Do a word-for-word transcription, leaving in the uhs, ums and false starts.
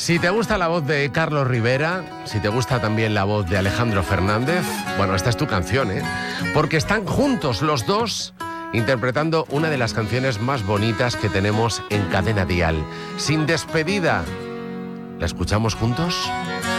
Si te gusta la voz de Carlos Rivera, si te gusta también la voz de Alejandro Fernández, bueno, esta es tu canción, ¿eh? Porque están juntos los dos interpretando una de las canciones más bonitas que tenemos en Cadena Dial. Sin despedida. ¿La escuchamos juntos?